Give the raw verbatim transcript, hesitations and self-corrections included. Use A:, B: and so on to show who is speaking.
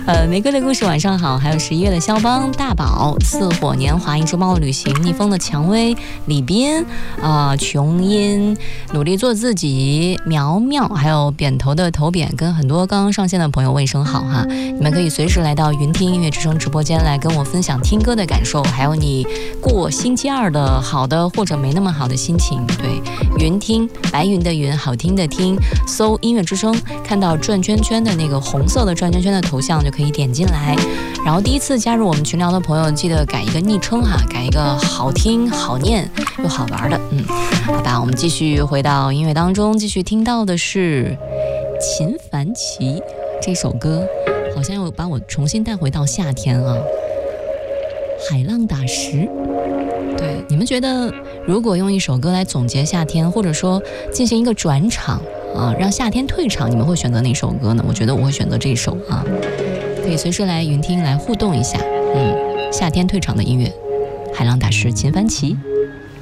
A: 呃，玫瑰的故事晚上好，还有十一月的肖邦、大宝、似火年华、一周猫的旅行、逆风的蔷薇、李斌啊、呃、琼音、努力做自己、苗苗，还有扁头的头扁，跟很多刚刚上线的朋友问一声好哈。你们可以随时来到云听音乐之声直播间来跟我分享听歌的感受，还有你过星期二的好的或者没那么好的心情。对，云听，白云的云，好听的听，搜音乐之声，看到转圈圈的那个红色的转圈圈的头像就可以点进来。然后第一次加入我们群聊的朋友，记得改一个昵称哈，改一个好听、好念又好玩的。嗯，好吧，我们继续回到音乐当中，继续听到的是秦凡奇这首歌，好像又把我重新带回到夏天啊。海浪打石，对，你们觉得如果用一首歌来总结夏天，或者说进行一个转场啊，让夏天退场，你们会选择哪首歌呢？我觉得我会选择这首啊，可以随时来云听来互动一下。嗯，夏天退场的音乐，海浪打石，秦凡奇。